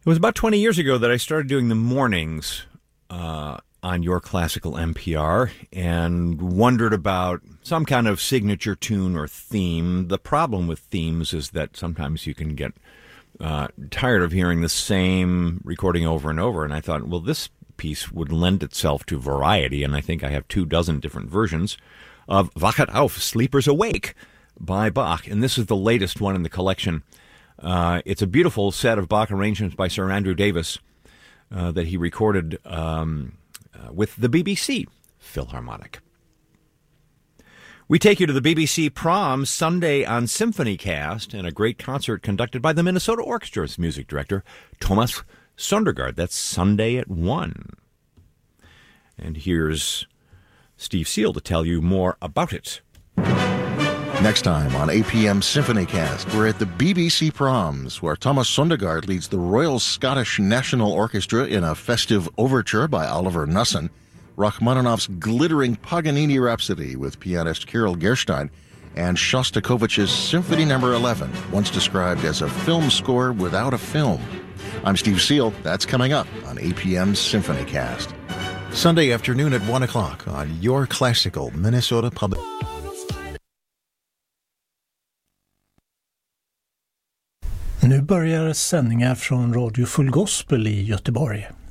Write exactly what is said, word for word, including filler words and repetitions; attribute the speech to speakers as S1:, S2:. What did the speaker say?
S1: It was about twenty years ago that I started doing the mornings uh, on Your Classical N P R and wondered about some kind of signature tune or theme. The problem with themes is that sometimes you can get uh, tired of hearing the same recording over and over. And I thought, well, this piece would lend itself to variety, and I think I have two dozen different versions of Wachet auf, Sleepers Awake by Bach. And this is the latest one in the collection. Uh, it's a beautiful set of Bach arrangements by Sir Andrew Davis uh, that he recorded um, uh, with the B B C Philharmonic. We take you to the B B C Prom Sunday on Symphonycast and a great concert conducted by the Minnesota Orchestra's music director, Thomas Sondergaard. That's Sunday at one. And here's Steve Seal to tell you more about it.
S2: Next time on A P M Symphonycast, we're at the B B C Proms, where Thomas Sondergaard leads the Royal Scottish National Orchestra in a festive overture by Oliver Nussin, Rachmaninoff's glittering Paganini Rhapsody with pianist Kirill Gerstein, and Shostakovich's Symphony Number eleven, once described as a film score without a film. I'm Steve Seal. That's coming up on A P M Symphonycast. Sunday afternoon at one o'clock on Your Classical Minnesota Public.
S3: Nu börjar sändningar från Radio Full Gospel i Göteborg.